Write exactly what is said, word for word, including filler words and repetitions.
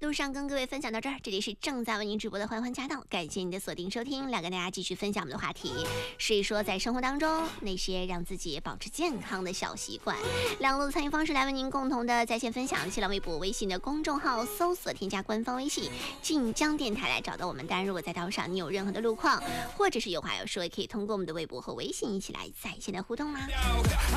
路上跟各位分享到这儿，这里是正在为您直播的欢欢驾到，感谢您的锁定收听，来跟大家继续分享我们的话题，是说在生活当中那些让自己保持健康的小习惯。两路参与方式来为您共同的在线分享，新浪微博、微信的公众号搜索添加官方微信晋江电台来找到我们。当然，如果在道上你有任何的路况，或者是有话要说，也可以通过我们的微博和微信一起来在线的互动啦。